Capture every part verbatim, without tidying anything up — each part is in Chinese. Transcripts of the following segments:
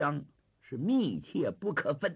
江是密切不可分。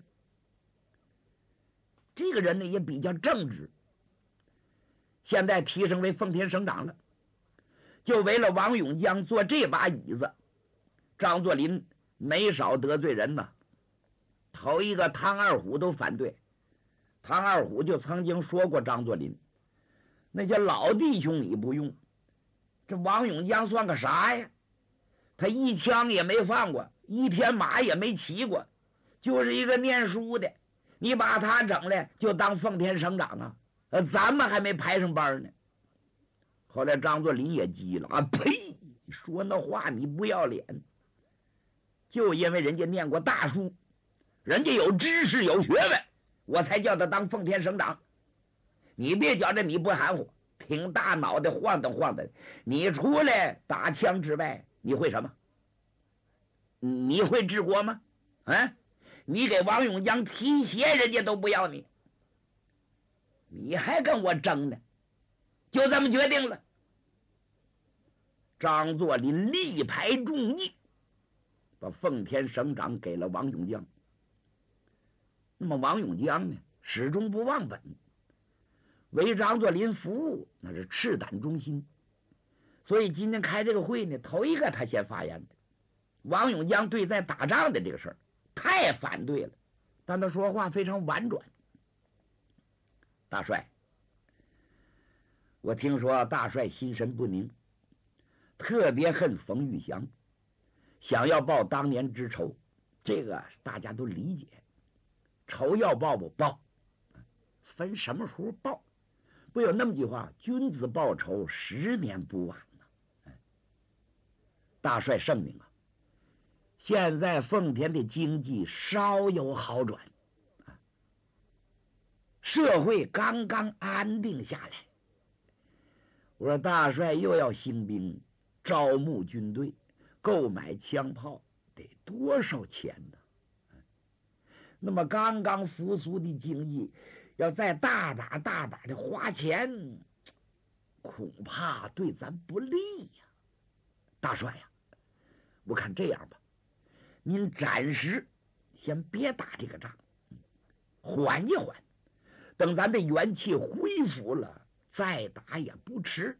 这个人呢也比较正直，现在提升为奉天省长了，就为了王永江做这把椅子，张作霖没少得罪人呐。头一个唐二虎都反对，唐二虎就曾经说过张作霖，那些老弟兄你不用，这王永江算个啥呀？他一枪也没放过，一天马也没骑过，就是一个念书的，你把他整来就当奉天省长啊？呃，咱们还没排上班呢。后来张作霖也急了啊！呸！你说那话你不要脸，就因为人家念过大书，人家有知识有学问，我才叫他当奉天省长。你别觉着你不含糊，挺大脑袋晃荡晃荡，你除了打枪之外，你会什么？你会治国吗？啊，你给王永江提鞋，人家都不要你，你还跟我争呢？就这么决定了。张作霖力排众议，把奉天省长给了王永江。那么王永江呢，始终不忘本，为张作霖服务那是赤胆忠心。所以今天开这个会呢，头一个他先发言的。王永江对在打仗的这个事儿太反对了，但他说话非常婉转。大帅，我听说大帅心神不宁，特别恨冯玉祥，想要报当年之仇，这个大家都理解。仇要报不报，分什么时候报？不有那么句话，君子报仇，十年不晚呢。大帅圣明啊，现在奉天的经济稍有好转，社会刚刚安定下来。我说大帅又要兴兵，招募军队，购买枪炮，得多少钱呢？那么刚刚复苏的经济，要再大把大把的花钱，恐怕对咱不利呀。大帅呀，我看这样吧，您暂时先别打这个仗，缓一缓，等咱的元气恢复了再打也不迟。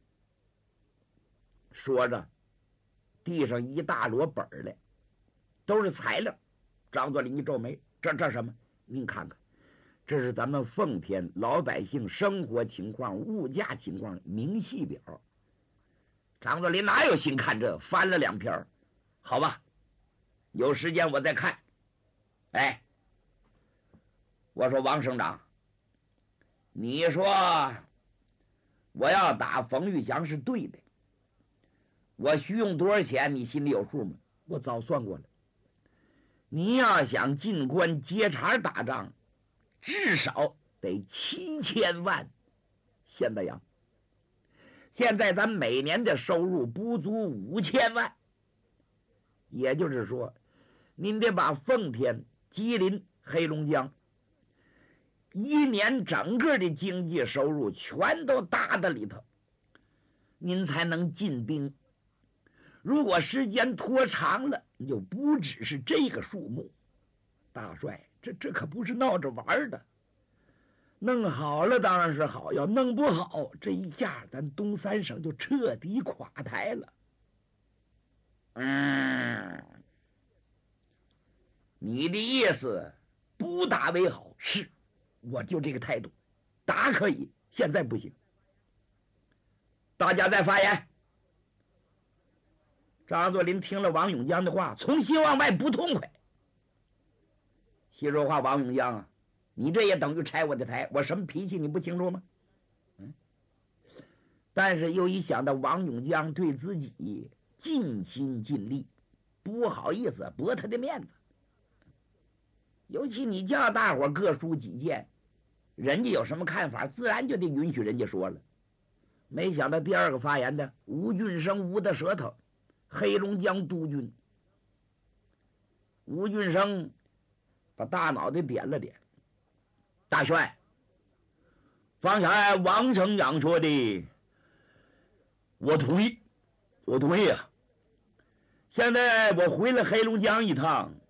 说着地上一大摞本儿来，都是材料。张作霖一皱眉，这这什么？您看看，这是咱们奉天老百姓生活情况、物价情况明细表。张作霖哪有心看这？翻了两篇，好吧，有时间我再看。哎，我说王省长，你说我要打冯玉祥是对的，我需用多少钱？你心里有数吗？我早算过了。你要想进关接茬打仗，至少得七千万现代洋。现在咱每年的收入不足五千万，也就是说，您得把奉天、吉林、黑龙江一年整个的经济收入全都搭在里头，您才能进兵。如果时间拖长了，你就不只是这个数目。大帅，这这可不是闹着玩的。弄好了当然是好，要弄不好，这一下咱东三省就彻底垮台了。嗯，你的意思不打为好？是，我就这个态度。打可以，现在不行。大家再发言。张作霖听了王永江的话，从心往外不痛快。心说话，王永江啊，你这也等于拆我的台，我什么脾气你不清楚吗？嗯。但是又一想到王永江对自己尽心尽力，不好意思驳他的面子。尤其你叫大伙各抒己见，人家有什么看法，自然就得允许人家说了。没想到第二个发言的吴俊生，吴的舌头，黑龙江督军。吴俊生把大脑袋点了点。大帅，方才王省长说的我同意，我同意啊。现在我回了黑龙江一趟，